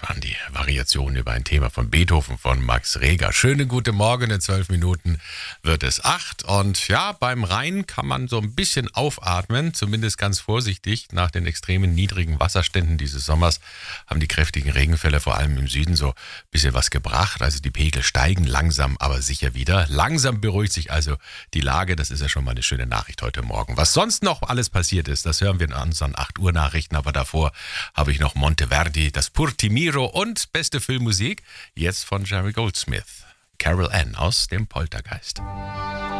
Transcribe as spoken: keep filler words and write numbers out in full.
Das waren die Variationen über ein Thema von Beethoven von Max Reger. Schönen guten Morgen, in zwölf Minuten wird es acht. Und ja, beim Rhein kann man so ein bisschen aufatmen, zumindest ganz vorsichtig. Nach den extremen niedrigen Wasserständen dieses Sommers haben die kräftigen Regenfälle vor allem im Süden so ein bisschen was gebracht. Also die Pegel steigen langsam, aber sicher wieder. Langsam beruhigt sich also die Lage. Das ist ja schon mal eine schöne Nachricht heute Morgen. Was sonst noch alles passiert ist, das hören wir in unseren acht Uhr Nachrichten. Aber davor habe ich noch Monteverdi, das Purtimiro und beste Filmmusik, jetzt von Jerry Goldsmith. Carol Ann aus dem Poltergeist.